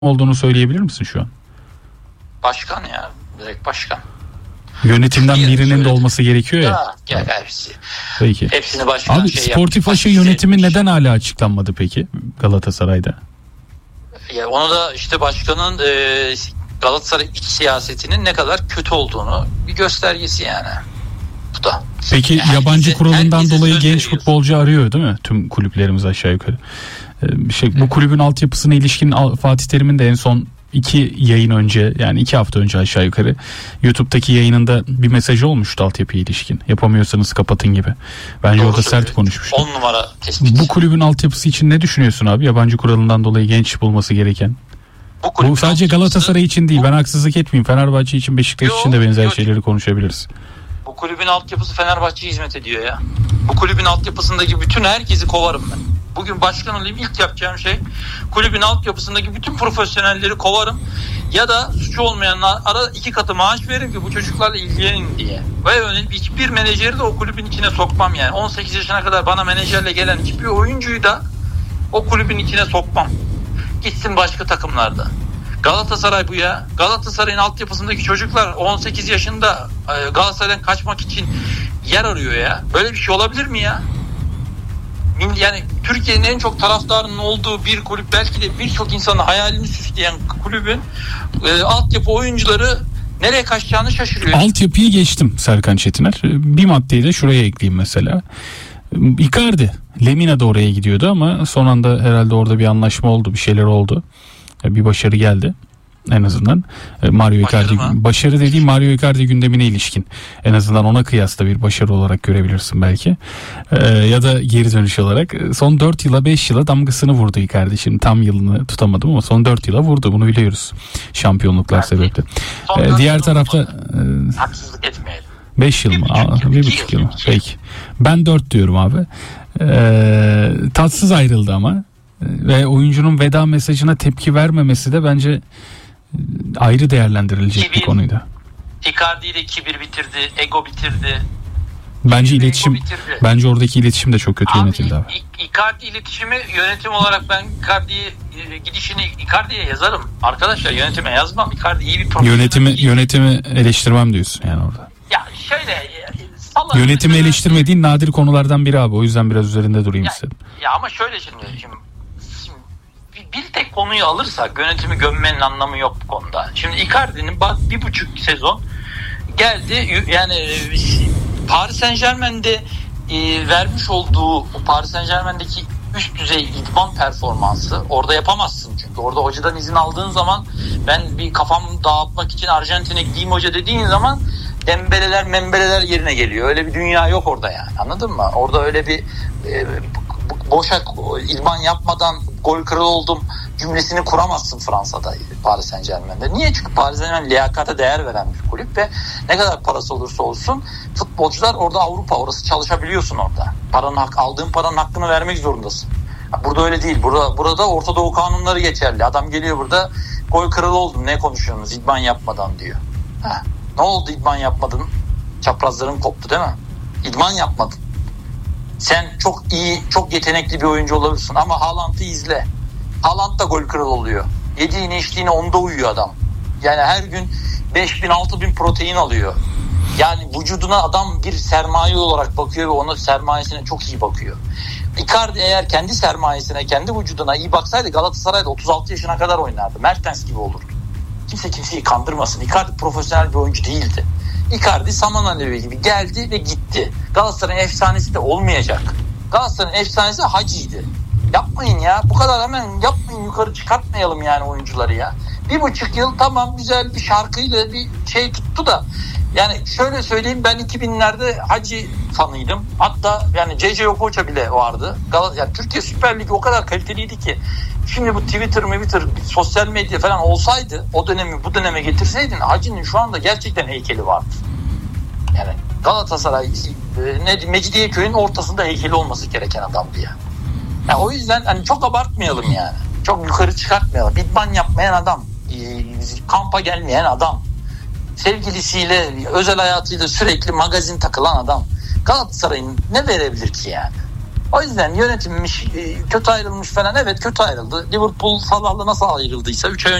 olduğunu söyleyebilir misin şu an? Başkan ya. Direkt başkan. Yönetimden birinin de olması gerekiyor ya. Ya hepsi. Peki. Hepsini başkan Abi Sportif Aşı yönetimi neden hala açıklanmadı peki Galatasaray'da? Ya onu da işte başkanın Galatasaray iç siyasetinin ne kadar kötü olduğunu bir göstergesi yani. Bu da. Peki yani yabancı kuralından dolayı genç futbolcu arıyor değil mi? Tüm kulüplerimiz aşağı yukarı. Bu kulübün altyapısına ilişkin Fatih Terim'in de en son 2 yayın önce, yani 2 hafta önce aşağı yukarı YouTube'daki yayınında bir mesajı olmuştu altyapıya ilişkin. Yapamıyorsanız kapatın gibi. Bence orada sert konuşmuştu. 10 numara tespit. Bu kulübün altyapısı için ne düşünüyorsun abi? Yabancı kuralından dolayı genç bulması gereken. Bu sadece Galatasaray için değil. Ben haksızlık etmeyeyim. Fenerbahçe için, Beşiktaş için de benzer şeyleri konuşabiliriz. Bu kulübün altyapısı Fenerbahçe'ye hizmet ediyor ya. Bu kulübün altyapısındaki bütün herkesi kovarım ben. Bugün başkan olayım, ilk yapacağım şey kulübün altyapısındaki bütün profesyonelleri kovarım. Ya da suçu olmayanlar ara 2 katı maaş veririm ki bu çocuklarla ilgilenin diye. Ve öyle hiçbir menajeri de o kulübün içine sokmam yani. 18 yaşına kadar bana menajerle gelen hiçbir oyuncuyu da o kulübün içine sokmam. Gitsin başka takımlarda. Galatasaray bu ya. Galatasaray'ın altyapısındaki çocuklar 18 yaşında Galatasaray'dan kaçmak için yer arıyor ya. Böyle bir şey olabilir mi ya? Yani Türkiye'nin en çok taraftarının olduğu bir kulüp, belki de birçok insanın hayalini süsleyen kulübün altyapı oyuncuları nereye kaçacağını şaşırıyor. Altyapıyı geçtim Serkan Çetiner. Bir maddeyi de şuraya ekleyeyim mesela. Icardi, Lemina da oraya gidiyordu ama son anda herhalde orada bir anlaşma oldu, bir şeyler oldu. Bir başarı geldi en azından. Mario Icardi, başarı dediğim Mario Icardi gündemine ilişkin. En azından ona kıyasla bir başarı olarak görebilirsin belki. Ya da geri dönüş olarak. Son 4 yıla 5 yıla damgasını vurdu Icardi. Şimdi tam yılını tutamadım ama son 4 yıla vurdu. Bunu biliyoruz. Şampiyonluklar sebeple. Diğer tarafta haksızlık etmeyelim. 5 yıl mı? 1,5 yıl mı? Peki. Ben 4 diyorum abi. Tatsız ayrıldı ama. Ve oyuncunun veda mesajına tepki vermemesi de bence ayrı değerlendirilecek bir konuydu. Icardi'yi de kibir bitirdi, ego bitirdi. Bence bence oradaki iletişim de çok kötü yönetildi abi. Icardi iletişimi yönetim olarak ben Icardi'yi gidişini Icardi'ye yazarım. Arkadaşlar yönetime yazmam. Icardi iyi bir profesyonel. Yönetimi eleştirmem diyorsun yani orada. Ya şöyle yönetimi eleştirmediğin nadir konulardan biri abi. O yüzden biraz üzerinde durayım istedim. Ya ama şöyle şimdi bir tek konuyu alırsak yönetimi gömmenin anlamı yok bu konuda. Şimdi Icardi'nin 1,5 sezon geldi, yani Paris Saint-Germain'de vermiş olduğu Paris Saint-Germain'deki üst düzey idman performansı orada yapamazsın, çünkü orada hocadan izin aldığın zaman ben bir kafamı dağıtmak için Arjantin'e gideyim hoca dediğin zaman dembeleler membeleler yerine geliyor. Öyle bir dünya yok orada yani, anladın mı? Orada öyle bir boşa idman yapmadan gol kralı oldum cümlesini kuramazsın Fransa'da, Paris Saint-Germain'de. Niye? Çünkü Paris Saint-Germain liyakata değer veren bir kulüp ve ne kadar parası olursa olsun futbolcular orada, Avrupa orası, çalışabiliyorsun orada. Aldığın paranın hakkını vermek zorundasın. Burada öyle değil. Burada Orta Doğu kanunları geçerli. Adam geliyor burada, gol kralı oldum, ne konuşuyorsunuz idman yapmadan diyor. Ne oldu idman yapmadın? Çaprazların koptu değil mi? İdman yapmadın. Sen çok iyi, çok yetenekli bir oyuncu olabilirsin ama Haaland'ı izle. Haaland da gol kralı oluyor. Yediğine içtiğine onda uyuyor adam. Yani her gün 5.000-6.000 protein alıyor. Yani vücuduna adam bir sermaye olarak bakıyor ve ona sermayesine çok iyi bakıyor. Icardi eğer kendi sermayesine, kendi vücuduna iyi baksaydı Galatasaray'da 36 yaşına kadar oynardı. Mertens gibi olurdu. Kimse kimseyi kandırmasın. Icardi profesyonel bir oyuncu değildi. Icardi saman alevi gibi geldi ve gitti. Galatasaray'ın efsanesi de olmayacak. Galatasaray'ın efsanesi Hacı'ydı. Yapmayın ya. Bu kadar hemen yapmayın. Yukarı çıkartmayalım yani oyuncuları ya. 1,5 yıl tamam, güzel bir şarkıyla bir şey tuttu da. Yani şöyle söyleyeyim, ben 2000'lerde Hacı fanıydım. Hatta yani C.C. Okocha bile vardı. Yani Türkiye Süper Ligi o kadar kaliteliydi ki. Şimdi bu Twitter, sosyal medya falan olsaydı, o dönemi bu döneme getirseydin, Hacı'nın şu anda gerçekten heykeli vardı. Yani Galatasaray Mecidiyeköy'ün ortasında heykeli olması gereken adamdı ya. Yani o yüzden hani çok abartmayalım yani. Çok yukarı çıkartmayalım. İdman yapmayan adam, kampa gelmeyen adam, sevgilisiyle, özel hayatıyla sürekli magazin takılan adam Galatasaray'ın ne verebilir ki yani? O yüzden yönetimmiş, kötü ayrılmış falan, evet kötü ayrıldı. Liverpool Salah'la nasıl ayrıldıysa 3 ay